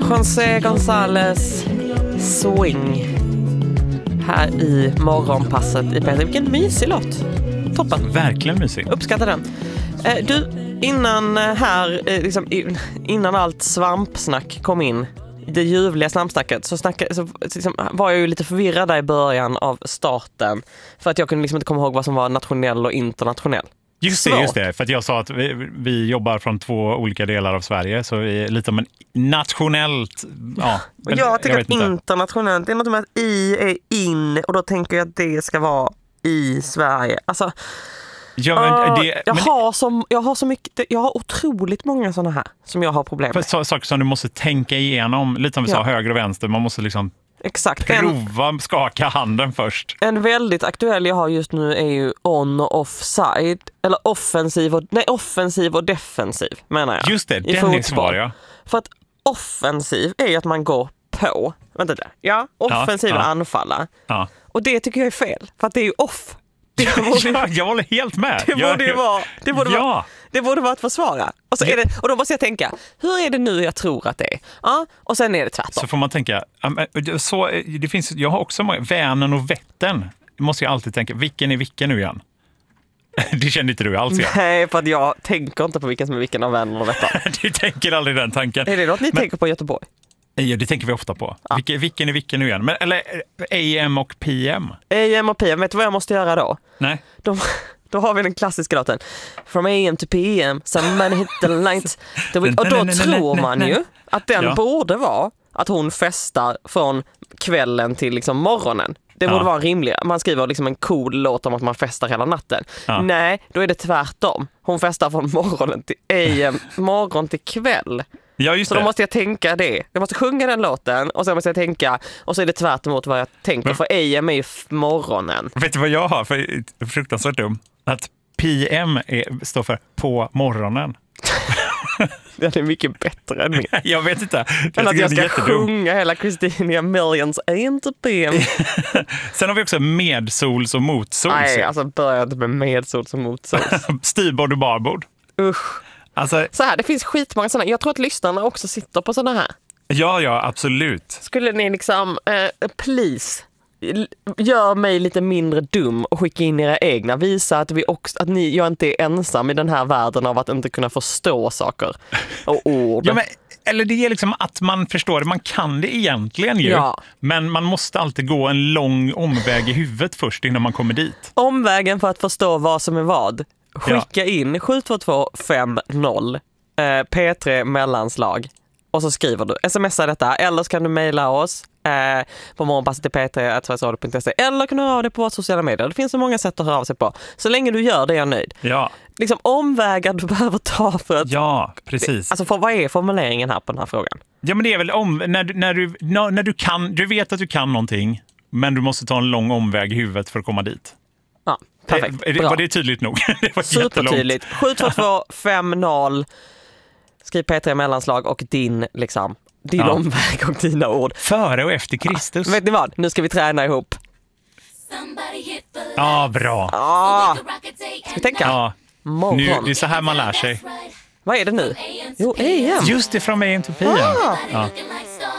José González Swing här i morgonpasset i P3. Vilken mysig låt. Toppen. Verkligen mysig. Uppskattar den. Du, innan allt svampsnack kom in, det ljuvliga svampsnacket, så var jag ju lite förvirrad där i början av starten. För att jag kunde liksom inte komma ihåg vad som var nationell och internationell. Just det, för att jag sa att vi jobbar från 2 olika delar av Sverige, så vi är lite om en nationellt... Ja, jag tycker att internationellt, det är något med att i är in, och då tänker jag att det ska vara i Sverige. Alltså, jag har otroligt många sådana här som jag har problem med. Saker som du måste tänka igenom, lite som vi sa, höger och vänster, man måste liksom... Exakt. Skaka handen först. En väldigt aktuell jag har just nu är ju on och offside. Eller offensiv och defensiv, menar jag. Just det, den är svår, ja. För att offensiv är ju att man går på. Vänta där. Ja, offensiv är anfalla. Ja. Och det tycker jag är fel, för att det är ju off. Jag håller helt med. Det borde vara att försvara. Och då måste jag tänka, hur är det nu jag tror att det är? Ja, och sen är det tvärtom. Så får man tänka, jag har också Vänern och Vättern. Måste jag alltid tänka, vilken är vilken nu igen? Det känner inte du alls igen. Nej, för att jag tänker inte på vilken som är vilken av Vänern och Vättern. Du tänker aldrig den tanken. Är det något ni tänker på i Göteborg? Ja, det tänker vi ofta på. Ja. Vilken är vilken nu igen? Men, eller AM och PM? AM och PM, vet du vad jag måste göra då? Nej. Då har vi den klassiska låten. From AM to PM, someone hit the light. Och då tror man ju att den borde vara att hon festar från kvällen till liksom morgonen. Det borde vara rimligt. Man skriver liksom en cool låt om att man festar hela natten. Ja. Nej, då är det tvärtom. Hon festar från morgonen till morgon till kväll. Ja, just så då måste jag tänka det. Jag måste sjunga den låten och sen måste jag tänka, och så är det tvärt emot vad jag tänker. För AM är ju morgonen. Vet du vad jag har för fruktansvärt dum? Att PM står för på morgonen. Det är mycket bättre än min. Jag vet inte. Men att jag ska sjunga hela Christina Millions ain't a PM. Sen har vi också medsols och motsols. Nej, alltså börja inte med medsols och motsols. Styrbord och barbord. Usch. Alltså, så här, det finns skitmånga sådana. Jag tror att lyssnarna också sitter på sådana här. Ja, absolut. Skulle ni liksom, please, gör mig lite mindre dum och skicka in era egna. Visa att jag inte är ensam i den här världen av att inte kunna förstå saker och ord. Ja, men, eller det är liksom att man förstår det. Man kan det egentligen ju. Ja. Men man måste alltid gå en lång omväg i huvudet först innan man kommer dit. Omvägen för att förstå vad som är vad. Skicka in 72250 P3 mellanslag och så skriver du, smsar detta, eller så kan du mejla oss på morgonpasset till p3@sverigesradio.se, eller kan du höra det på våra sociala medier. Det finns så många sätt att höra av sig på. Så länge du gör det är jag nöjd. Ja. Liksom omvägar du behöver ta för att... Ja, precis. Alltså vad är formuleringen här på den här frågan? Ja, men det är väl när du kan, du vet att du kan någonting, men du måste ta en lång omväg i huvudet för att komma dit. Ja, perfekt. Var det tydligt nog? Det var supertydligt. 72250. Skriv P3 mellanslag och din omväg och dina ord. Före och efter Kristus. Vet ni vad? Nu ska vi träna ihop. Ja, bra. Ska vi tänka? Ja. Morgon. Nu, det är så här man lär sig. Vad är det nu? Jo, AM. Just det, från AM till PM. Ja.